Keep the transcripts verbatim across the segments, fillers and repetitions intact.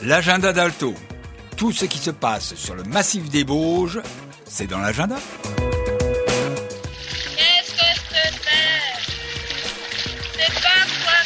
L'agenda d'Alto. Tout ce qui se passe sur le massif des Bauges, c'est dans l'agenda. Qu'est-ce que je te fais? C'est pas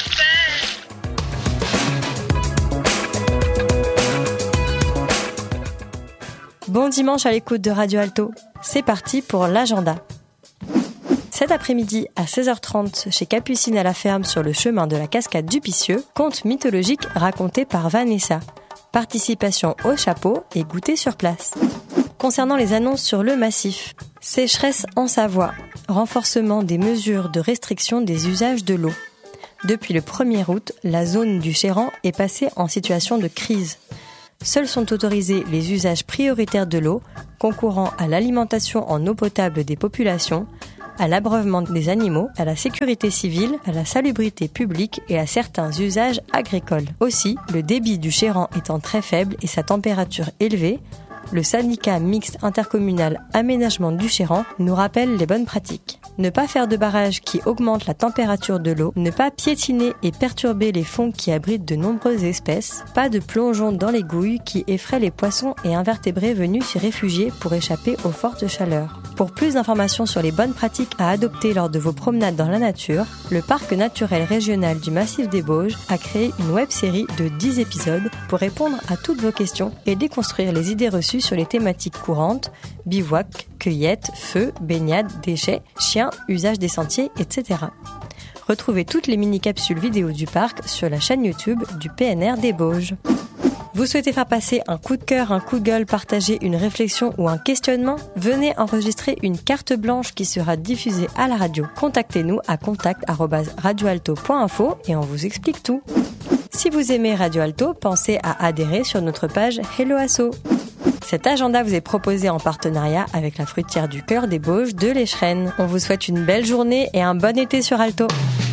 quoi faire. Bon dimanche à l'écoute de Radio Alto. C'est parti pour l'agenda. Cet après-midi, à seize heures trente, chez Capucine à la ferme sur le chemin de la cascade du Picieux, conte mythologique raconté par Vanessa. Participation au chapeau et goûter sur place. Concernant les annonces sur le massif, sécheresse en Savoie, renforcement des mesures de restriction des usages de l'eau. Depuis le premier août, la zone du Chéran est passée en situation de crise. Seuls sont autorisés les usages prioritaires de l'eau, concourant à l'alimentation en eau potable des populations, à l'abreuvement des animaux, à la sécurité civile, à la salubrité publique et à certains usages agricoles. Aussi, le débit du Chéran étant très faible et sa température élevée, le syndicat mixte intercommunal Aménagement du Chéran nous rappelle les bonnes pratiques. Ne pas faire de barrage qui augmente la température de l'eau, ne pas piétiner et perturber les fonds qui abritent de nombreuses espèces, pas de plongeons dans les gouilles qui effraient les poissons et invertébrés venus s'y réfugier pour échapper aux fortes chaleurs. Pour plus d'informations sur les bonnes pratiques à adopter lors de vos promenades dans la nature, le Parc naturel régional du Massif des Bauges a créé une web-série de dix épisodes pour répondre à toutes vos questions et déconstruire les idées reçues sur les thématiques courantes, bivouac, cueillette, feu, baignade, déchets, chiens, usage des sentiers, et cetera. Retrouvez toutes les mini-capsules vidéo du parc sur la chaîne YouTube du P N R des Bauges. Vous souhaitez faire passer un coup de cœur, un coup de gueule, partager une réflexion ou un questionnement? Venez enregistrer une carte blanche qui sera diffusée à la radio. Contactez-nous à contact arobase radioalto point info et on vous explique tout. Si vous aimez Radio Alto, pensez à adhérer sur notre page Hello Asso. Cet agenda vous est proposé en partenariat avec la fruitière du cœur des Bauges de l'Échrennes. On vous souhaite une belle journée et un bon été sur Alto.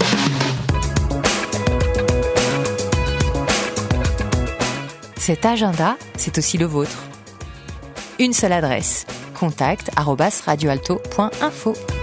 Cet agenda, c'est aussi le vôtre. Une seule adresse, contact arobase radioalto point info.